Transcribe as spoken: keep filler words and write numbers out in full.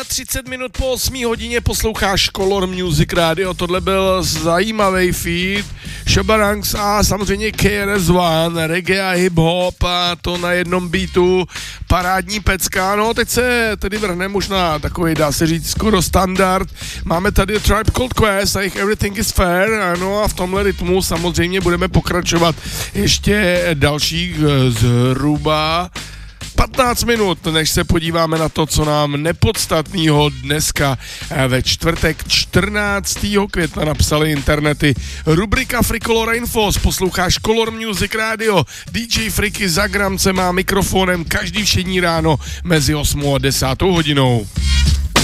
třicet minut po osmé hodině posloucháš Color Music Radio, tohle byl zajímavý feed, Shabarangs a samozřejmě K R S One, reggae a hip-hop a to na jednom beatu, parádní pecka, no teď se tedy vrhne možná takový, dá se říct, skoro standard, máme tady Tribe Called Quest a jejich Everything is Fair, no a v tomhle rytmu samozřejmě budeme pokračovat ještě dalších zhruba patnáct minut, než se podíváme na to, co nám nepodstatného dneska ve čtvrtek čtrnáctého května napsali internety. Rubrika Fricolor Infos, posloucháš Color Music Radio, D J Friky za gramce má mikrofonem každý všední ráno mezi osmou a desátou hodinou.